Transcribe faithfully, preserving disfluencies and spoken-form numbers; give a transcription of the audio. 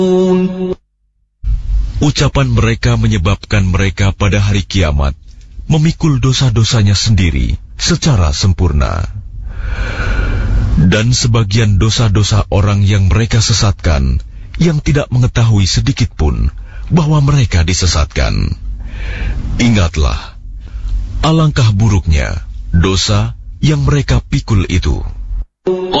Ucapan mereka menyebabkan mereka pada hari kiamat memikul dosa-dosanya sendiri secara sempurna. Dan sebagian dosa-dosa orang yang mereka sesatkan, yang tidak mengetahui sedikit pun bahwa mereka disesatkan. Ingatlah, alangkah buruknya dosa yang mereka pikul itu.